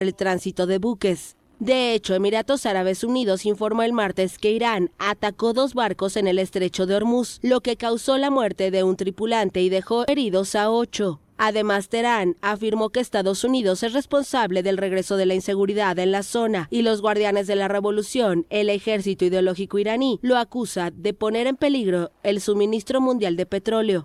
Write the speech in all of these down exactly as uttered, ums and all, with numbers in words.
el tránsito de buques. De hecho, Emiratos Árabes Unidos informó el martes que Irán atacó dos barcos en el estrecho de Hormuz, lo que causó la muerte de un tripulante y dejó heridos a ocho. Además, Teherán afirmó que Estados Unidos es responsable del regreso de la inseguridad en la zona y los guardianes de la revolución, el ejército ideológico iraní, lo acusa de poner en peligro el suministro mundial de petróleo.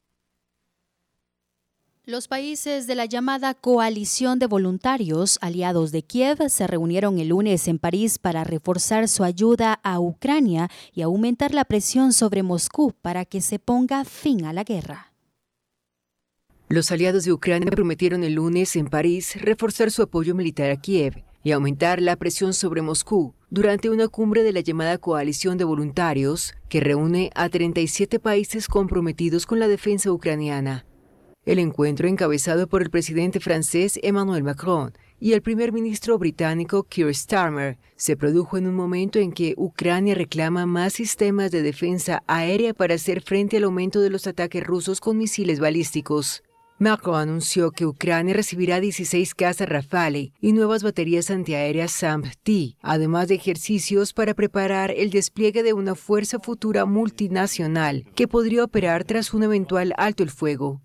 Los países de la llamada Coalición de Voluntarios Aliados de Kiev se reunieron el lunes en París para reforzar su ayuda a Ucrania y aumentar la presión sobre Moscú para que se ponga fin a la guerra. Los aliados de Ucrania prometieron el lunes en París reforzar su apoyo militar a Kiev y aumentar la presión sobre Moscú durante una cumbre de la llamada Coalición de Voluntarios que reúne a treinta y siete países comprometidos con la defensa ucraniana. El encuentro, encabezado por el presidente francés Emmanuel Macron y el primer ministro británico Keir Starmer, se produjo en un momento en que Ucrania reclama más sistemas de defensa aérea para hacer frente al aumento de los ataques rusos con misiles balísticos. Macron anunció que Ucrania recibirá dieciséis cazas Rafale y nuevas baterías antiaéreas SAM-T, además de ejercicios para preparar el despliegue de una fuerza futura multinacional que podría operar tras un eventual alto el fuego.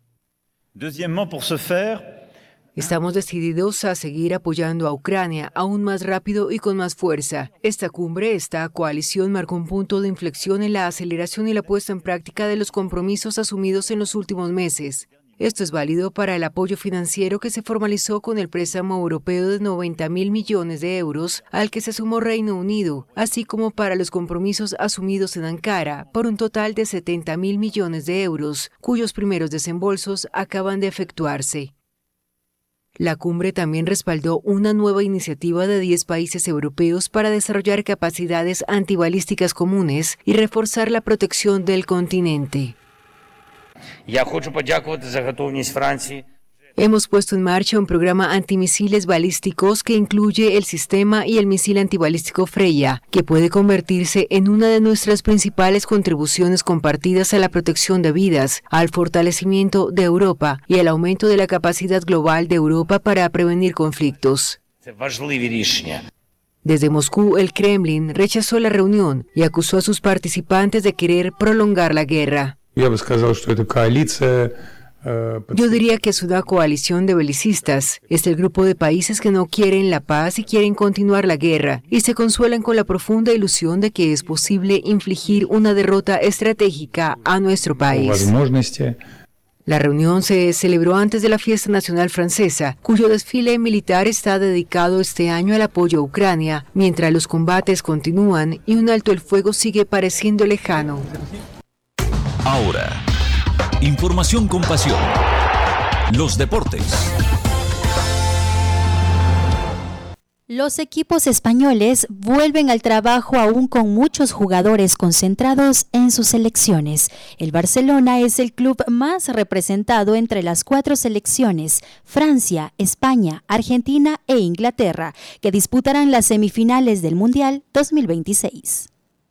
Estamos decididos a seguir apoyando a Ucrania aún más rápido y con más fuerza. Esta cumbre, esta coalición, marcó un punto de inflexión en la aceleración y la puesta en práctica de los compromisos asumidos en los últimos meses. Esto es válido para el apoyo financiero que se formalizó con el préstamo europeo de noventa mil millones de euros al que se sumó Reino Unido, así como para los compromisos asumidos en Ankara por un total de setenta mil millones de euros, cuyos primeros desembolsos acaban de efectuarse. La cumbre también respaldó una nueva iniciativa de diez países europeos para desarrollar capacidades antibalísticas comunes y reforzar la protección del continente. Hemos puesto en marcha un programa antimisiles balísticos que incluye el sistema y el misil antibalístico Freya, que puede convertirse en una de nuestras principales contribuciones compartidas a la protección de vidas, al fortalecimiento de Europa y al aumento de la capacidad global de Europa para prevenir conflictos. Desde Moscú, el Kremlin rechazó la reunión y acusó a sus participantes de querer prolongar la guerra. Yo diría que es una coalición de belicistas. Es el grupo de países que no quieren la paz y quieren continuar la guerra, y se consuelan con la profunda ilusión de que es posible infligir una derrota estratégica a nuestro país. La reunión se celebró antes de la fiesta nacional francesa, cuyo desfile militar está dedicado este año al apoyo a Ucrania, mientras los combates continúan y un alto el fuego sigue pareciendo lejano. Ahora, información con pasión. Los deportes. Los equipos españoles vuelven al trabajo aún con muchos jugadores concentrados en sus selecciones. El Barcelona es el club más representado entre las cuatro selecciones, Francia, España, Argentina e Inglaterra, que disputarán las semifinales del Mundial dos mil veintiséis.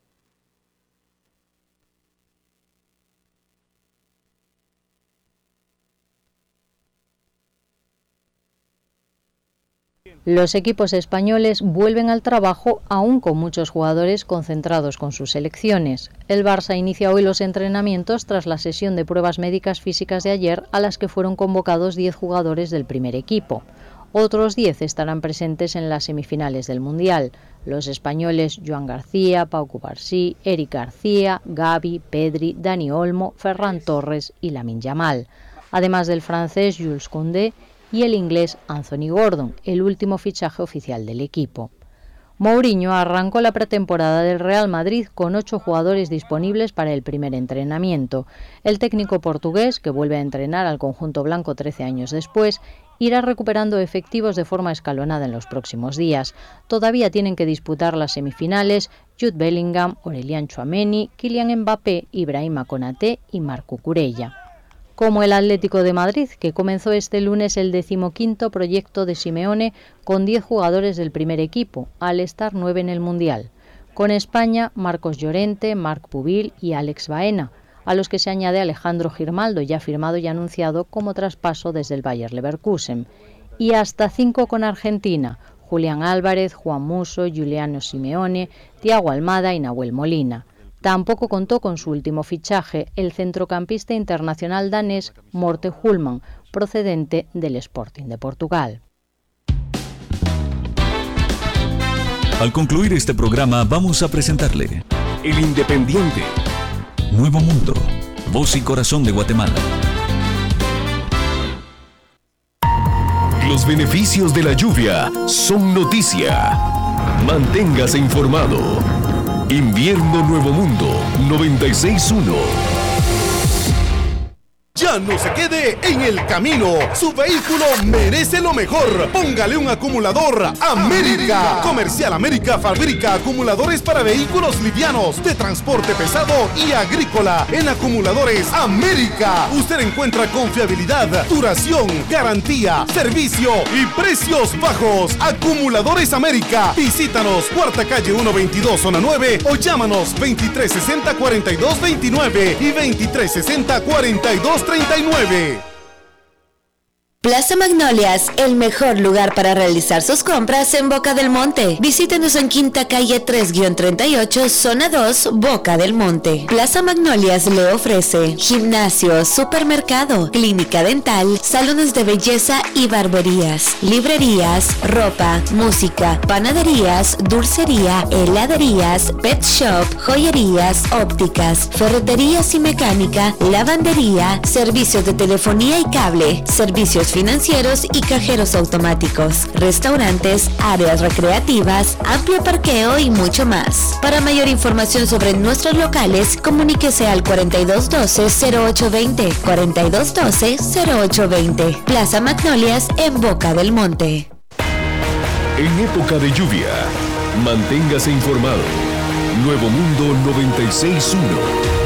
Los equipos españoles vuelven al trabajo aún con muchos jugadores concentrados con sus selecciones. El Barça inicia hoy los entrenamientos tras la sesión de pruebas médicas físicas de ayer a las que fueron convocados diez jugadores del primer equipo. Otros diez estarán presentes en las semifinales del Mundial. Los españoles Joan García, Pau Cubarsí, Eric García, Gavi, Pedri, Dani Olmo, Ferran Torres y Lamine Yamal. Además del francés Jules Koundé y el inglés Anthony Gordon, el último fichaje oficial del equipo. Mourinho arrancó la pretemporada del Real Madrid con ocho jugadores disponibles para el primer entrenamiento. El técnico portugués, que vuelve a entrenar al conjunto blanco trece años después, irá recuperando efectivos de forma escalonada en los próximos días. Todavía tienen que disputar las semifinales Jude Bellingham, Aurélien Tchouaméni, Kylian Mbappé, Ibrahima Konaté y Marc Cucurella. Como el Atlético de Madrid, que comenzó este lunes el decimoquinto proyecto de Simeone con diez jugadores del primer equipo, al estar nueve en el Mundial. Con España, Marcos Llorente, Marc Pubil y Alex Baena, a los que se añade Alejandro Girmaldo, ya firmado y anunciado como traspaso desde el Bayer Leverkusen. y hasta cinco con Argentina: Julián Álvarez, Juan Musso, Giuliano Simeone, Thiago Almada y Nahuel Molina. Tampoco contó con su último fichaje, el centrocampista internacional danés Morten Hulman, procedente del Sporting de Portugal. Al concluir este programa vamos a presentarle El Independiente, Nuevo Mundo, voz y corazón de Guatemala. los beneficios de la lluvia son noticia. Manténgase informado. Invierno Nuevo Mundo noventa y seis punto uno. Ya no se quede en el camino. Su vehículo merece lo mejor. Póngale un acumulador América. Comercial América fabrica acumuladores para vehículos livianos, de transporte pesado y agrícola. En Acumuladores América usted encuentra confiabilidad, duración, garantía, servicio y precios bajos. Acumuladores América. Visítanos, Cuarta Calle ciento veintidós, Zona nueve, o llámanos veintitrés sesenta, cuarenta y dos veintinueve y veintitrés sesenta, cuarenta y dos treinta y nueve. Plaza Magnolias, el mejor lugar para realizar sus compras en Boca del Monte. Visítenos en Quinta Calle tres treinta y ocho, Zona dos, Boca del Monte. Plaza Magnolias le ofrece gimnasio, supermercado, clínica dental, salones de belleza y barberías, librerías, ropa, música, panaderías, dulcería, heladerías, pet shop, joyerías, ópticas, ferreterías y mecánica, lavandería, servicios de telefonía y cable, servicios financieros y cajeros automáticos, restaurantes, áreas recreativas, amplio parqueo y mucho más. Para mayor información sobre nuestros locales, comuníquese al cuarenta y dos doce, cero ocho veinte, cuarenta y dos doce, cero ocho veinte. Plaza Magnolias en Boca del Monte. En época de lluvia, manténgase informado. Nuevo Mundo noventa y seis punto uno.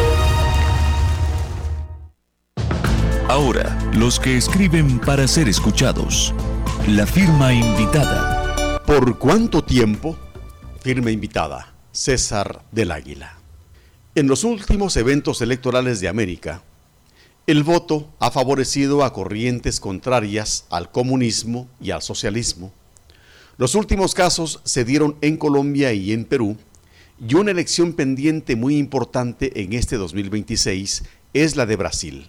Ahora, los que escriben para ser escuchados. La firma invitada. ¿Por cuánto tiempo? Firma invitada, César del Águila. En los últimos eventos electorales de América, el voto ha favorecido a corrientes contrarias al comunismo y al socialismo. Los últimos casos se dieron en Colombia y en Perú, y una elección pendiente muy importante en este dos mil veintiséis es la de Brasil.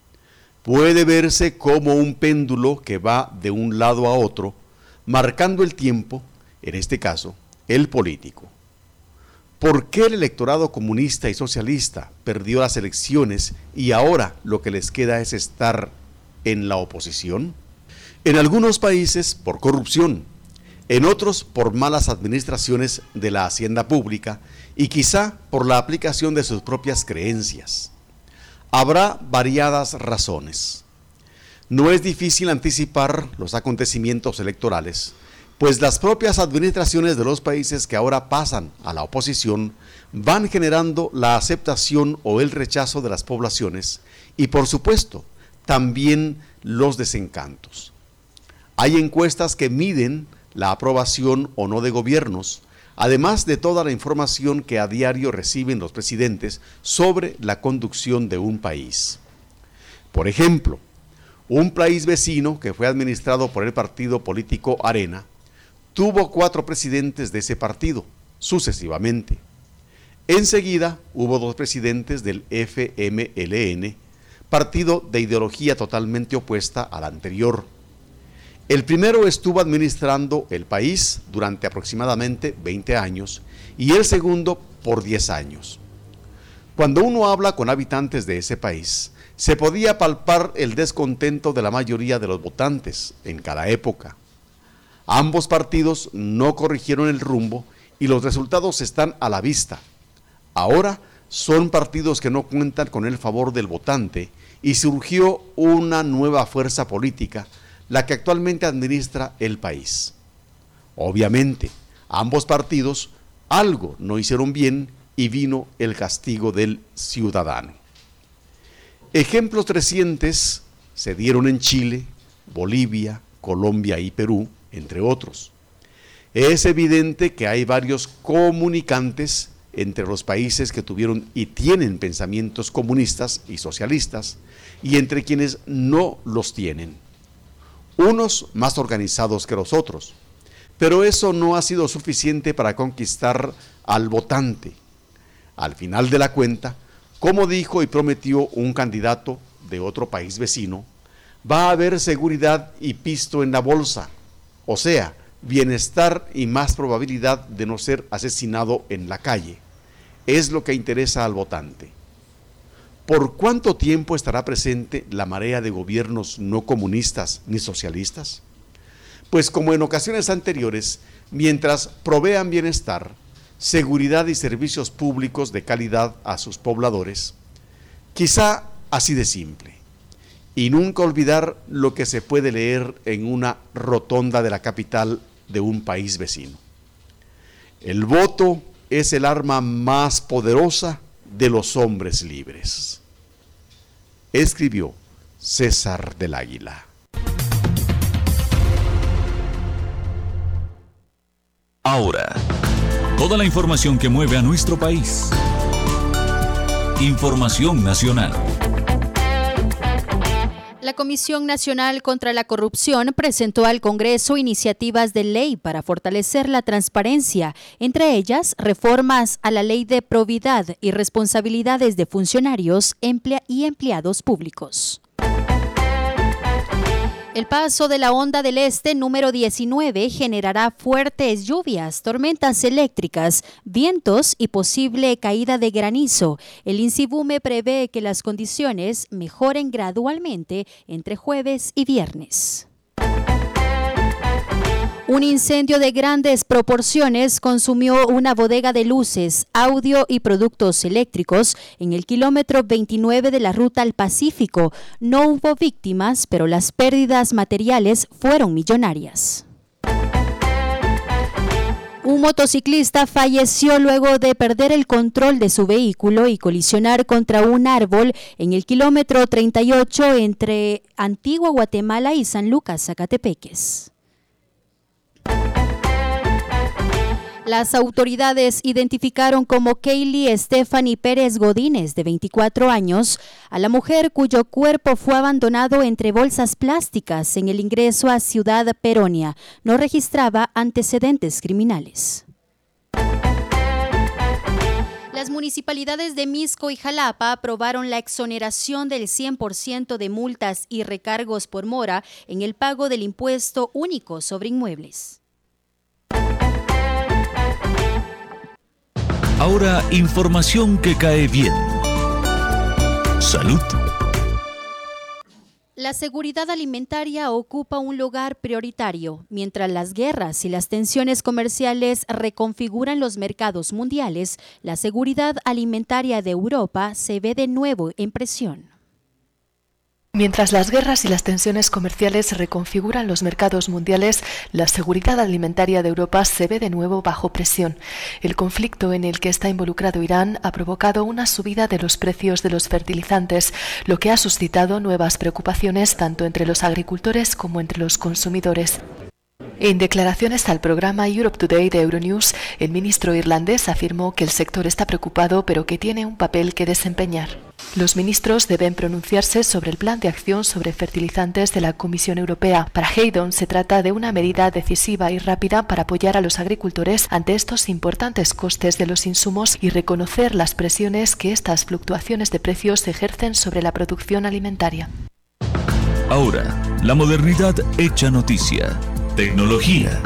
Puede verse como un péndulo que va de un lado a otro, marcando el tiempo, en este caso, el político. ¿Por qué el electorado comunista y socialista perdió las elecciones y ahora lo que les queda es estar en la oposición? En algunos países por corrupción, en otros por malas administraciones de la hacienda pública y quizá por la aplicación de sus propias creencias. Habrá variadas razones. No es difícil anticipar los acontecimientos electorales, pues las propias administraciones de los países que ahora pasan a la oposición van generando la aceptación o el rechazo de las poblaciones y, por supuesto, también los desencantos. Hay encuestas que miden la aprobación o no de gobiernos, además de toda la información que a diario reciben los presidentes sobre la conducción de un país. Por ejemplo, un país vecino que fue administrado por el partido político Arena tuvo cuatro presidentes de ese partido, sucesivamente. Enseguida hubo dos presidentes del F M L N, partido de ideología totalmente opuesta al anterior. El primero estuvo administrando el país durante aproximadamente veinte años y el segundo por diez años. Cuando uno habla con habitantes de ese país, se podía palpar el descontento de la mayoría de los votantes en cada época. Ambos partidos no corrigieron el rumbo y los resultados están a la vista. Ahora son partidos que no cuentan con el favor del votante y surgió una nueva fuerza política, la que actualmente administra el país. Obviamente, ambos partidos algo no hicieron bien y vino el castigo del ciudadano. Ejemplos recientes se dieron en Chile, Bolivia, Colombia y Perú, entre otros. Es evidente que hay varios comunicantes entre los países que tuvieron y tienen pensamientos comunistas y socialistas y entre quienes no los tienen. unos más organizados que los otros. Pero eso no ha sido suficiente para conquistar al votante. Al final de la cuenta, como dijo y prometió un candidato de otro país vecino, va a haber seguridad y pisto en la bolsa, o sea, bienestar y más probabilidad de no ser asesinado en la calle. Es lo que interesa al votante. ¿Por cuánto tiempo estará presente la marea de gobiernos no comunistas ni socialistas? Pues como en ocasiones anteriores, mientras provean bienestar, seguridad y servicios públicos de calidad a sus pobladores, quizá así de simple. Y nunca olvidar lo que se puede leer en una rotonda de la capital de un país vecino. El voto es el arma más poderosa de los hombres libres. Escribió César del Águila. Ahora, toda la información que mueve a nuestro país. Información nacional. La Comisión Nacional contra la Corrupción presentó al Congreso iniciativas de ley para fortalecer la transparencia, entre ellas reformas a la Ley de Probidad y Responsabilidades de Funcionarios y Empleados Públicos. El paso de la onda del este número diecinueve generará fuertes lluvias, tormentas eléctricas, vientos y posible caída de granizo. El INSIBUME prevé que las condiciones mejoren gradualmente entre jueves y viernes. Un incendio de grandes proporciones consumió una bodega de luces, audio y productos eléctricos en el kilómetro veintinueve de la ruta al Pacífico. No hubo víctimas, pero las pérdidas materiales fueron millonarias. Un motociclista falleció luego de perder el control de su vehículo y colisionar contra un árbol en el kilómetro treinta y ocho entre Antigua Guatemala y San Lucas, Zacatepeques. Las autoridades identificaron como Kaylee Stephanie Pérez Godínez, de veinticuatro años, a la mujer cuyo cuerpo fue abandonado entre bolsas plásticas en el ingreso a Ciudad Peronia. No registraba antecedentes criminales. Las municipalidades de Mixco y Jalapa aprobaron la exoneración del cien por ciento de multas y recargos por mora en el pago del impuesto único sobre inmuebles. Ahora, información que cae bien. Salud. La seguridad alimentaria ocupa un lugar prioritario. Mientras las guerras y las tensiones comerciales reconfiguran los mercados mundiales, la seguridad alimentaria de Europa se ve de nuevo en presión. Mientras las guerras y las tensiones comerciales reconfiguran los mercados mundiales, la seguridad alimentaria de Europa se ve de nuevo bajo presión. El conflicto en el que está involucrado Irán ha provocado una subida de los precios de los fertilizantes, lo que ha suscitado nuevas preocupaciones tanto entre los agricultores como entre los consumidores. En declaraciones al programa Europe Today de Euronews, el ministro irlandés afirmó que el sector está preocupado pero que tiene un papel que desempeñar. Los ministros deben pronunciarse sobre el plan de acción sobre fertilizantes de la Comisión Europea. Para Haydon se trata de una medida decisiva y rápida para apoyar a los agricultores ante estos importantes costes de los insumos y reconocer las presiones que estas fluctuaciones de precios ejercen sobre la producción alimentaria. Ahora, la modernidad hecha noticia. Tecnología.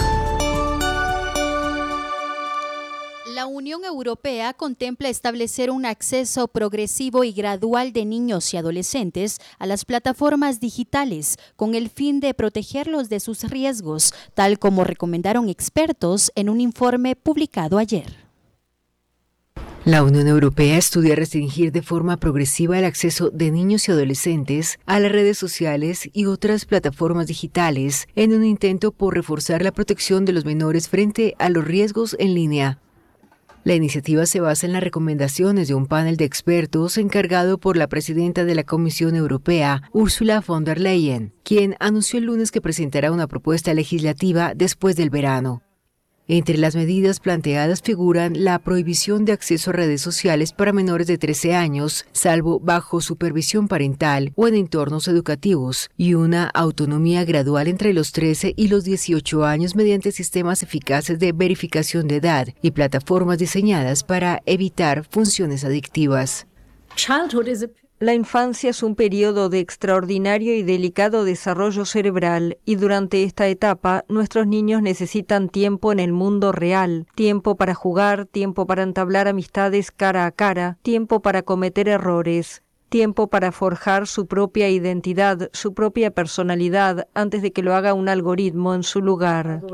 La Unión Europea contempla establecer un acceso progresivo y gradual de niños y adolescentes a las plataformas digitales con el fin de protegerlos de sus riesgos, tal como recomendaron expertos en un informe publicado ayer. La Unión Europea estudia restringir de forma progresiva el acceso de niños y adolescentes a las redes sociales y otras plataformas digitales en un intento por reforzar la protección de los menores frente a los riesgos en línea. La iniciativa se basa en las recomendaciones de un panel de expertos encargado por la presidenta de la Comisión Europea, Ursula von der Leyen, quien anunció el lunes que presentará una propuesta legislativa después del verano. Entre las medidas planteadas figuran la prohibición de acceso a redes sociales para menores de trece años, salvo bajo supervisión parental o en entornos educativos, y una autonomía gradual entre los trece y los dieciocho años mediante sistemas eficaces de verificación de edad y plataformas diseñadas para evitar funciones adictivas. La infancia es un periodo de extraordinario y delicado desarrollo cerebral, y durante esta etapa nuestros niños necesitan tiempo en el mundo real, tiempo para jugar, tiempo para entablar amistades cara a cara, tiempo para cometer errores, tiempo para forjar su propia identidad, su propia personalidad, antes de que lo haga un algoritmo en su lugar.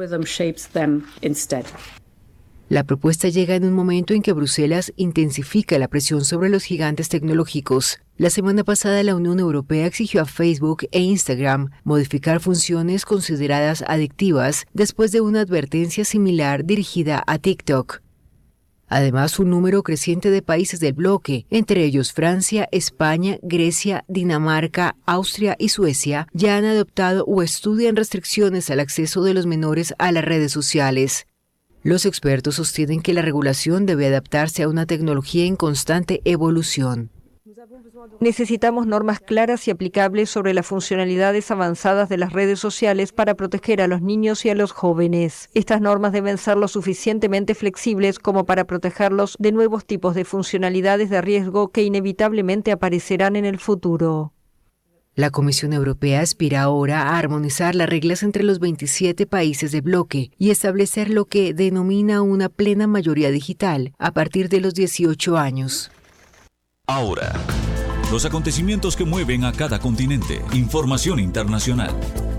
La propuesta llega en un momento en que Bruselas intensifica la presión sobre los gigantes tecnológicos. La semana pasada la Unión Europea exigió a Facebook e Instagram modificar funciones consideradas adictivas después de una advertencia similar dirigida a TikTok. Además, un número creciente de países del bloque, entre ellos Francia, España, Grecia, Dinamarca, Austria y Suecia, ya han adoptado o estudian restricciones al acceso de los menores a las redes sociales. Los expertos sostienen que la regulación debe adaptarse a una tecnología en constante evolución. Necesitamos normas claras y aplicables sobre las funcionalidades avanzadas de las redes sociales para proteger a los niños y a los jóvenes. Estas normas deben ser lo suficientemente flexibles como para protegerlos de nuevos tipos de funcionalidades de riesgo que inevitablemente aparecerán en el futuro. La Comisión Europea aspira ahora a armonizar las reglas entre los veintisiete países del bloque y establecer lo que denomina una plena mayoría digital a partir de los dieciocho años. Ahora, los acontecimientos que mueven a cada continente. Información internacional.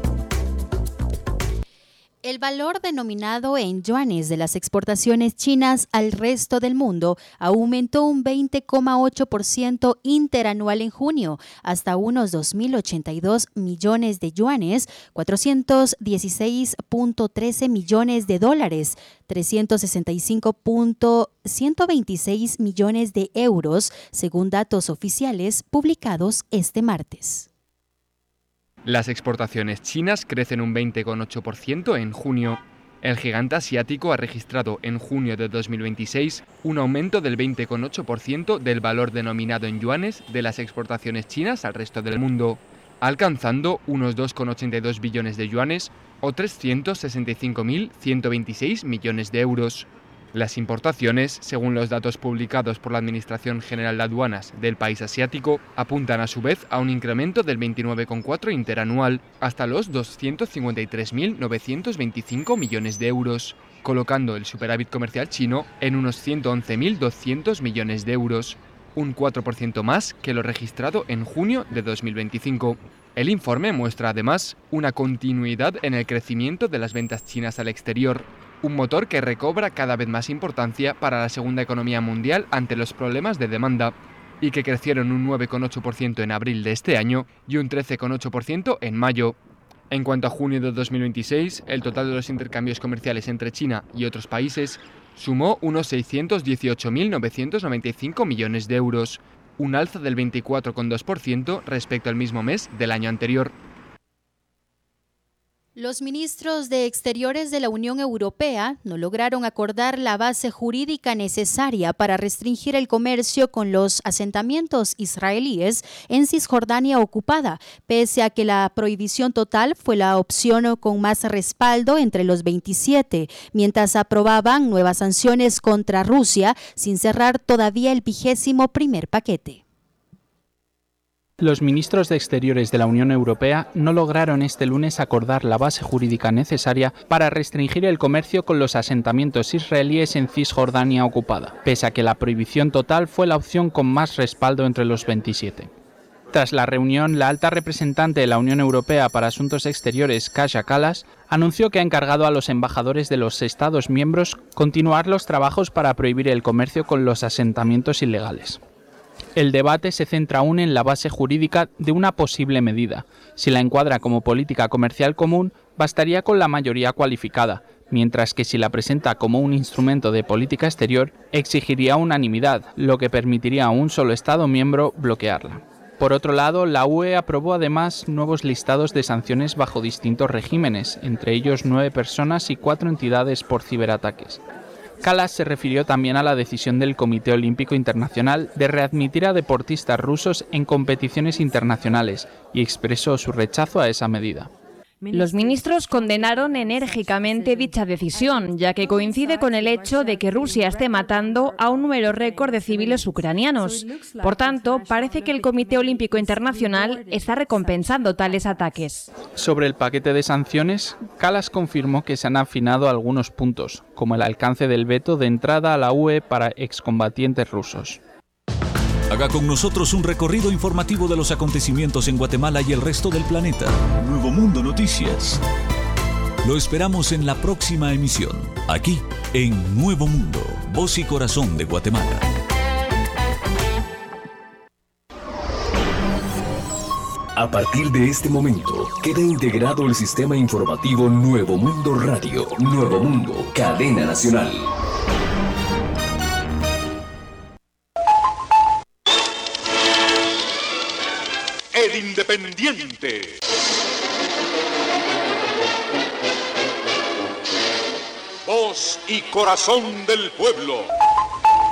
El valor denominado en yuanes de las exportaciones chinas al resto del mundo aumentó un veinte coma ocho por ciento interanual en junio, hasta unos dos mil ochenta y dos millones de yuanes, cuatrocientos dieciséis punto trece millones de dólares, trescientos sesenta y cinco punto ciento veintiséis millones de euros, según datos oficiales publicados este martes. Las exportaciones chinas crecen un veinte coma ocho por ciento en junio. El gigante asiático ha registrado en junio de dos mil veintiséis un aumento del veinte coma ocho por ciento del valor denominado en yuanes de las exportaciones chinas al resto del mundo, alcanzando unos dos coma ochenta y dos billones de yuanes o trescientos sesenta y cinco mil ciento veintiséis millones de euros. Las importaciones, según los datos publicados por la Administración General de Aduanas del país asiático, apuntan a su vez a un incremento del veintinueve coma cuatro por ciento interanual hasta los doscientos cincuenta y tres mil novecientos veinticinco millones de euros, colocando el superávit comercial chino en unos ciento once mil doscientos millones de euros, un cuatro por ciento más que lo registrado en junio de dos mil veinticinco. El informe muestra además una continuidad en el crecimiento de las ventas chinas al exterior, un motor que recobra cada vez más importancia para la segunda economía mundial ante los problemas de demanda, y que crecieron un nueve coma ocho por ciento en abril de este año y un trece coma ocho por ciento en mayo. En cuanto a junio de dos mil veintiséis, el total de los intercambios comerciales entre China y otros países sumó unos seiscientos dieciocho mil novecientos noventa y cinco millones de euros, un alza del veinticuatro coma dos por ciento respecto al mismo mes del año anterior. Los ministros de Exteriores de la Unión Europea no lograron acordar la base jurídica necesaria para restringir el comercio con los asentamientos israelíes en Cisjordania ocupada, pese a que la prohibición total fue la opción con más respaldo entre los veintisiete, mientras aprobaban nuevas sanciones contra Rusia sin cerrar todavía el vigésimo primer paquete. Los ministros de Exteriores de la Unión Europea no lograron este lunes acordar la base jurídica necesaria para restringir el comercio con los asentamientos israelíes en Cisjordania ocupada, pese a que la prohibición total fue la opción con más respaldo entre los veintisiete. Tras la reunión, la alta representante de la Unión Europea para Asuntos Exteriores, Kaja Kallas, anunció que ha encargado a los embajadores de los Estados miembros continuar los trabajos para prohibir el comercio con los asentamientos ilegales. El debate se centra aún en la base jurídica de una posible medida. Si la encuadra como política comercial común, bastaría con la mayoría cualificada, mientras que si la presenta como un instrumento de política exterior, exigiría unanimidad, lo que permitiría a un solo Estado miembro bloquearla. Por otro lado, la U E aprobó además nuevos listados de sanciones bajo distintos regímenes, entre ellos nueve personas y cuatro entidades por ciberataques. Kallas se refirió también a la decisión del Comité Olímpico Internacional de readmitir a deportistas rusos en competiciones internacionales y expresó su rechazo a esa medida. Los ministros condenaron enérgicamente dicha decisión, ya que coincide con el hecho de que Rusia esté matando a un número récord de civiles ucranianos. Por tanto, parece que el Comité Olímpico Internacional está recompensando tales ataques. Sobre el paquete de sanciones, Kallas confirmó que se han afinado algunos puntos, como el alcance del veto de entrada a la U E para excombatientes rusos. Haga con nosotros un recorrido informativo de los acontecimientos en Guatemala y el resto del planeta. Nuevo Mundo Noticias. Lo esperamos en la próxima emisión, aquí en Nuevo Mundo, voz y corazón de Guatemala. A partir de este momento, queda integrado el sistema informativo Nuevo Mundo Radio, Nuevo Mundo, cadena nacional. El Independiente. Voz y corazón del pueblo.